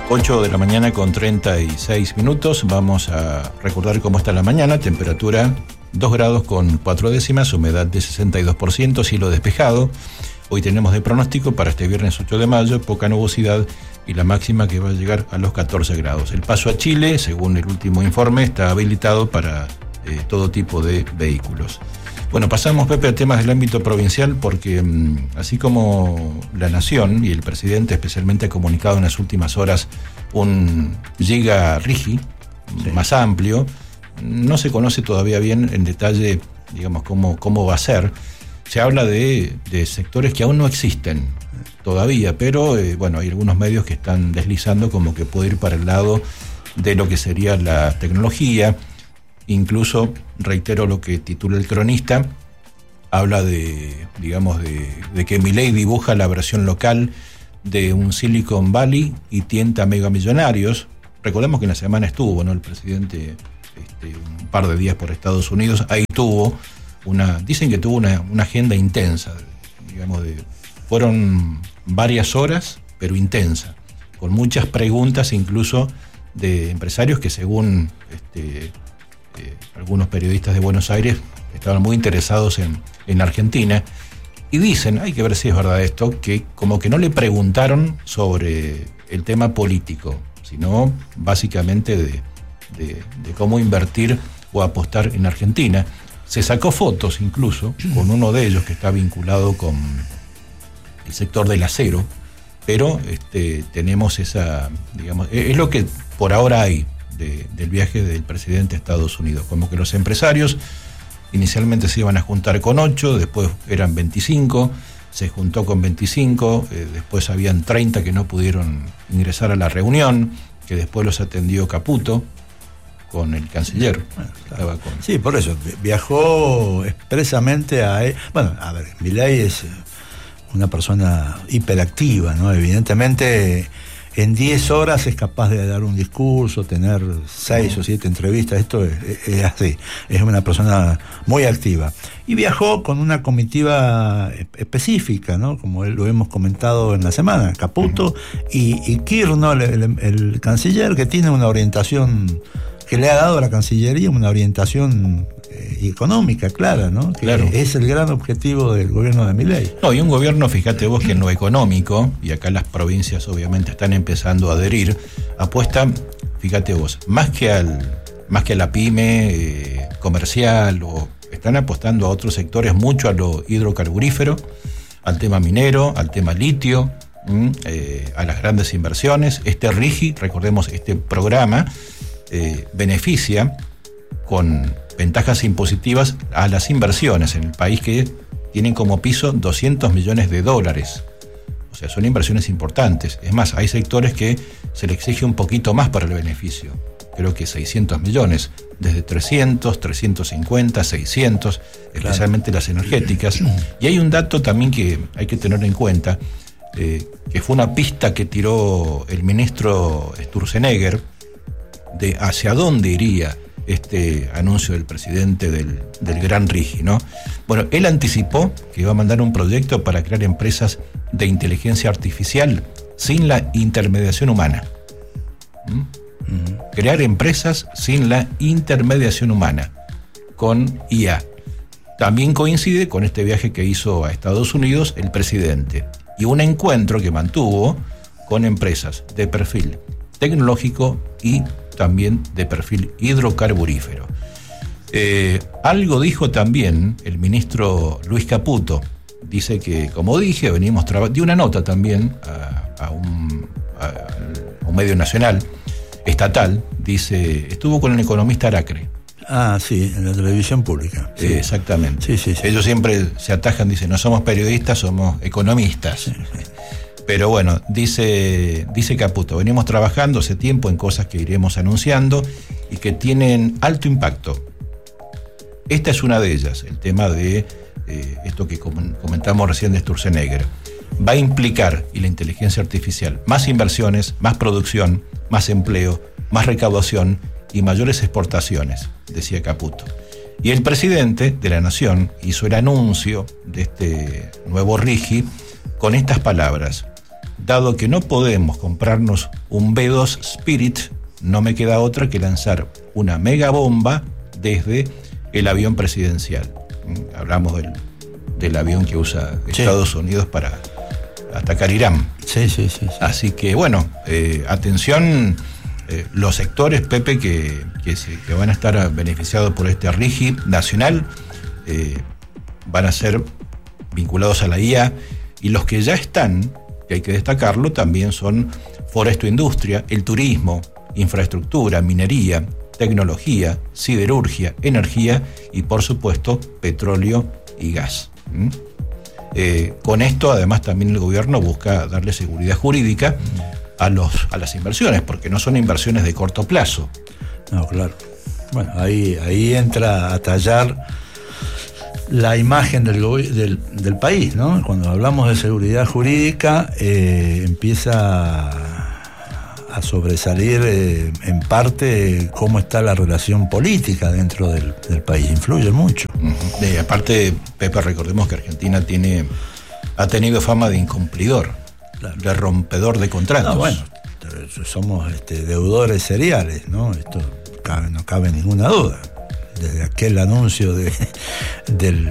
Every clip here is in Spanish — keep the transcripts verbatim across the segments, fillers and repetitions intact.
ocho de la mañana con treinta y seis minutos. Vamos a recordar cómo está la mañana. Temperatura dos grados con cuatro décimas, humedad de sesenta y dos por ciento, cielo despejado. Hoy tenemos de pronóstico para este viernes ocho de mayo, poca nubosidad y la máxima que va a llegar a los catorce grados. El paso a Chile, según el último informe, está habilitado para eh, todo tipo de vehículos. Bueno, pasamos, Pepe, a temas del ámbito provincial porque mmm, así como la Nación y el presidente especialmente ha comunicado en las últimas horas un Giga Rigi sí. más amplio, no se conoce todavía bien en detalle, digamos, cómo, cómo va a ser. Se habla de, de sectores que aún no existen todavía, pero eh, bueno, hay algunos medios que están deslizando como que puede ir para el lado de lo que sería la tecnología. Incluso, reitero lo que titula el cronista, habla de, digamos, de, de que Milei dibuja la versión local de un Silicon Valley y tienta megamillonarios. Recordemos que en la semana estuvo, ¿no?, el presidente este, un par de días por Estados Unidos. Ahí tuvo una, dicen que tuvo una, una agenda intensa, digamos, de, fueron varias horas, pero intensa, con muchas preguntas incluso de empresarios que según este, Eh, algunos periodistas de Buenos Aires estaban muy interesados en, en Argentina y dicen, hay que ver si es verdad esto, que como que no le preguntaron sobre el tema político, sino básicamente de, de, de cómo invertir o apostar en Argentina. Se sacó fotos incluso con uno de ellos que está vinculado con el sector del acero, pero este, tenemos esa, digamos, es lo que por ahora hay De, del viaje del presidente a Estados Unidos. Como que los empresarios inicialmente se iban a juntar con ocho, después eran veinticinco, se juntó con veinticinco, eh, después habían treinta que no pudieron ingresar a la reunión, que después los atendió Caputo con el canciller. Bueno, claro. con... Sí, por eso, viajó expresamente a... Bueno, a ver, Milei es una persona hiperactiva, ¿no? Evidentemente... En diez horas es capaz de dar un discurso, tener seis o siete entrevistas, esto es, es así, es una persona muy activa. Y viajó con una comitiva específica, ¿no?, como lo hemos comentado en la semana, Caputo y, y Kirchner, el, el, el canciller, que tiene una orientación, que le ha dado a la Cancillería una orientación eh, económica clara, ¿no? Que claro. Es el gran objetivo del gobierno de Milei. No, y un gobierno, fíjate vos, que en lo económico, y acá las provincias obviamente están empezando a adherir, apuesta, fíjate vos, más que al más que a la pyme eh, comercial, o están apostando a otros sectores, mucho a lo hidrocarburífero, al tema minero, al tema litio, mmm, eh, a las grandes inversiones. Este RIGI, recordemos, este programa eh, beneficia con ventajas impositivas a las inversiones en el país, que tienen como piso doscientos millones de dólares. O sea, son inversiones importantes. Es más, hay sectores que se le exige un poquito más para el beneficio. Creo que seiscientos millones, desde trescientos, trescientos cincuenta, seiscientos, claro. Especialmente las energéticas. Y hay un dato también que hay que tener en cuenta, eh, que fue una pista que tiró el ministro Sturzenegger de hacia dónde iría este anuncio del presidente del, del Gran Rigi, ¿no? Bueno, él anticipó que iba a mandar un proyecto para crear empresas de inteligencia artificial sin la intermediación humana. ¿Mm? Uh-huh. Crear empresas sin la intermediación humana, con I A. También coincide con este viaje que hizo a Estados Unidos el presidente y un encuentro que mantuvo con empresas de perfil tecnológico y también de perfil hidrocarburífero. Eh, algo dijo también el ministro Luis Caputo. Dice que, como dije, venimos trabajando. Dio una nota también a, a, un, a, a un medio nacional, estatal. Dice, estuvo con el economista Aracre. Ah, sí, en la televisión pública. Sí. Eh, exactamente. Sí, sí, sí. Ellos siempre se atajan, dicen, no somos periodistas, somos economistas. Sí, sí. Pero bueno, dice, dice Caputo, venimos trabajando hace tiempo en cosas que iremos anunciando y que tienen alto impacto. Esta es una de ellas, el tema de eh, esto que comentamos recién de Sturzenegger. Va a implicar, y la inteligencia artificial, más inversiones, más producción, más empleo, más recaudación y mayores exportaciones, decía Caputo. Y el presidente de la Nación hizo el anuncio de este nuevo RIGI con estas palabras: dado que no podemos comprarnos un B dos Spirit, no me queda otra que lanzar una megabomba desde el avión presidencial. Hablamos del, del avión que usa sí. Estados Unidos para atacar Irán. Sí, sí, sí. sí. Así que, bueno, eh, atención, eh, los sectores, Pepe, que, que, se, que van a estar beneficiados por este RIGI nacional, eh, van a ser vinculados a la I A, y los que ya están, que hay que destacarlo, también son Foresto Industria, el turismo, infraestructura, minería, tecnología, siderurgia, energía y, por supuesto, petróleo y gas. ¿Mm? Eh, con esto, además, también el gobierno busca darle seguridad jurídica a, los, a las inversiones, porque no son inversiones de corto plazo. No, claro. Bueno, ahí, ahí entra a tallar la imagen del, del, del país, ¿no? Cuando hablamos de seguridad jurídica, eh, empieza a sobresalir eh, en parte cómo está la relación política dentro del, del país. Influye mucho. Uh-huh. Y aparte, Pepe, recordemos que Argentina tiene ha tenido fama de incumplidor, claro, de rompedor de contratos. No, bueno, somos este, deudores seriales, ¿no? Esto cabe, no cabe ninguna duda. Desde aquel anuncio de, del,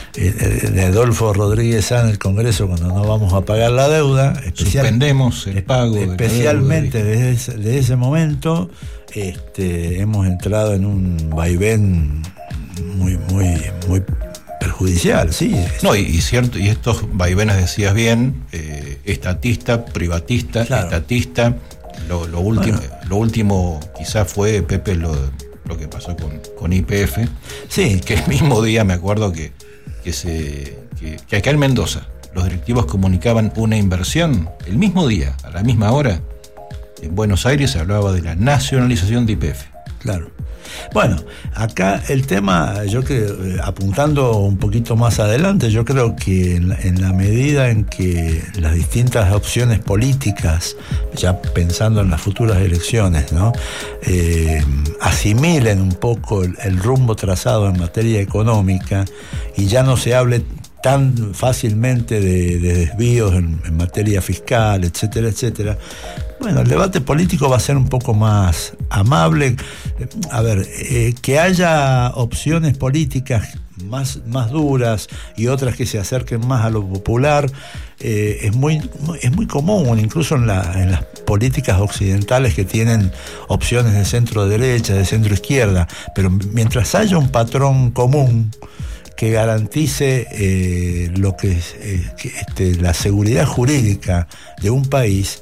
de Adolfo Rodríguez Sanz en el Congreso, cuando no vamos a pagar la deuda, especial, suspendemos el pago especialmente de la deuda. Desde, ese, desde ese momento este, hemos entrado en un vaivén muy muy muy perjudicial, sí. No, y, y cierto, y estos vaivenes, decías bien, eh, estatista, privatista, claro, estatista, lo, lo último, bueno, lo último quizás fue, Pepe, lo lo que pasó con, con Y P F, sí, que el mismo día me acuerdo que, que, se, que, que acá en Mendoza los directivos comunicaban una inversión, el mismo día, a la misma hora, en Buenos Aires se hablaba de la nacionalización de Y P F. Claro. Bueno, acá el tema, yo creo, apuntando un poquito más adelante, yo creo que en la, en la medida en que las distintas opciones políticas, ya pensando en las futuras elecciones, ¿no?, eh, asimilen un poco el, el rumbo trazado en materia económica y ya no se hable tan fácilmente de, de desvíos en, en materia fiscal, etcétera, etcétera. Bueno, el debate político va a ser un poco más amable. A ver, eh, que haya opciones políticas más, más duras y otras que se acerquen más a lo popular, eh, es muy, es muy común, incluso en, la, en las políticas occidentales que tienen opciones de centro-derecha, de centro-izquierda, pero mientras haya un patrón común que garantice eh, lo que es eh, que, este, la seguridad jurídica de un país,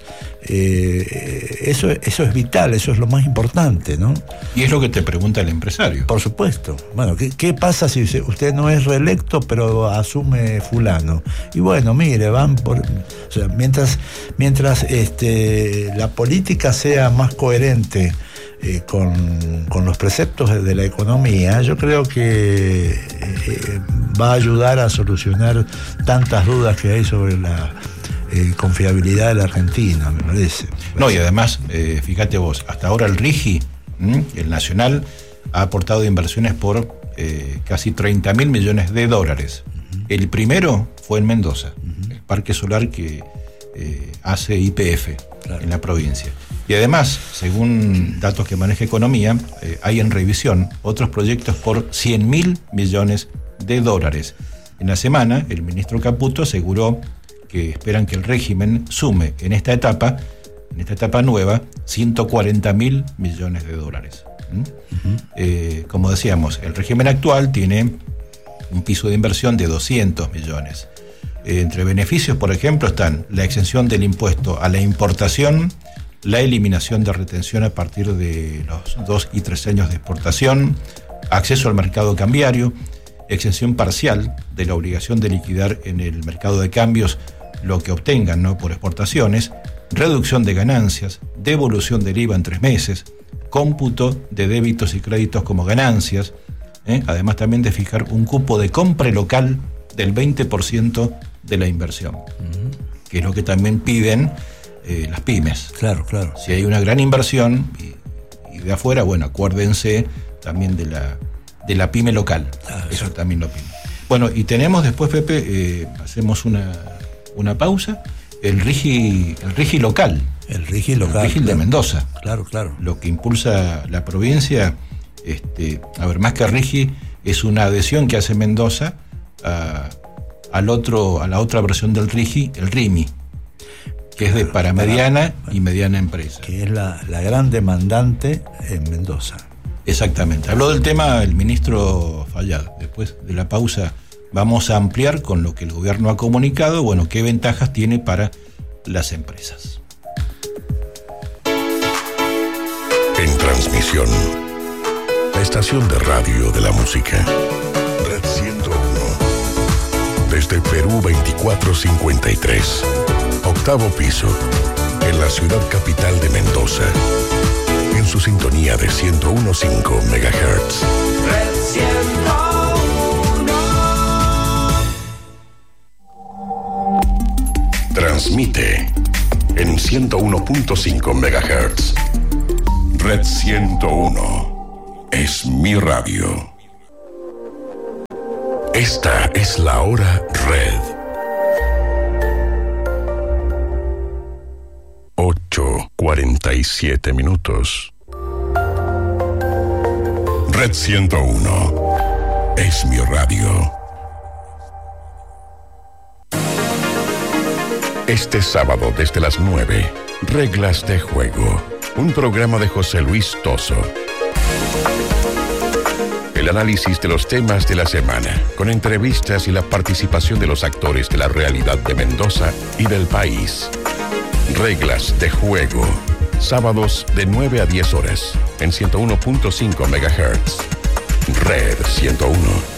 eh, eso, eso es vital, eso es lo más importante, ¿no? Y es lo que te pregunta el empresario. Por supuesto. Bueno, ¿qué, qué pasa si usted no es reelecto pero asume fulano? Y bueno, mire, van por... O sea, mientras, mientras este, la política sea más coherente Eh, con, con los preceptos de, de la economía, yo creo que eh, va a ayudar a solucionar tantas dudas que hay sobre la eh, confiabilidad de la Argentina, me parece. No, y además, eh, fíjate vos, hasta ahora el RIGI, ¿m? el Nacional, ha aportado inversiones por eh, casi treinta mil millones de dólares. Uh-huh. El primero fue en Mendoza, uh-huh, el parque solar que eh, hace Y P F, claro, en la provincia. Y además, según datos que maneja Economía, eh, hay en revisión otros proyectos por cien mil millones de dólares. En la semana, el ministro Caputo aseguró que esperan que el régimen sume en esta etapa, en esta etapa nueva, ciento cuarenta mil millones de dólares. ¿Mm? Uh-huh. Eh, como decíamos, el régimen actual tiene un piso de inversión de doscientos millones. Eh, entre beneficios, por ejemplo, están la exención del impuesto a la importación, la eliminación de retención a partir de los dos y tres años de exportación, acceso al mercado cambiario, exención parcial de la obligación de liquidar en el mercado de cambios lo que obtengan, ¿no?, por exportaciones, reducción de ganancias, devolución del I V A en tres meses, cómputo de débitos y créditos como ganancias, ¿eh? además también de fijar un cupo de compra local del veinte por ciento de la inversión, uh-huh, que es lo que también piden Eh, las pymes. Claro, claro. Si hay una gran inversión y, y de afuera, bueno, acuérdense también de la de la pyme local. Claro, eso también lo piden. Bueno, y tenemos después, Pepe, eh, hacemos una, una pausa El RIGI, el RIGI local. El RIGI local. El RIGI claro. de Mendoza. Claro, claro. Lo que impulsa la provincia, este, a ver, más que RIGI, es una adhesión que hace Mendoza a, al otro, a la otra versión del RIGI, el RIMI, que claro, es de para mediana para, y mediana empresa. Que es la, la gran demandante en Mendoza. Exactamente. Habló del tema el ministro Fayad. Después de la pausa vamos a ampliar con lo que el gobierno ha comunicado, bueno, qué ventajas tiene para las empresas. En transmisión, la estación de radio de la música, Red ciento uno, desde Perú veinticuatro cincuenta y tres, octavo piso, en la ciudad capital de Mendoza, en su sintonía de ciento uno punto cinco megahertz. Red ciento uno. Transmite en ciento uno punto cinco megahertz. Red ciento uno es mi radio. Esta es la hora Red. ocho cuarenta y siete minutos. Red ciento uno es mi radio. Este sábado desde las nueve, Reglas de Juego. Un programa de José Luis Toso. El análisis de los temas de la semana, con entrevistas y la participación de los actores de la realidad de Mendoza y del país. Reglas de Juego. Sábados de nueve a diez horas, en ciento uno punto cinco megahertz. Red ciento uno.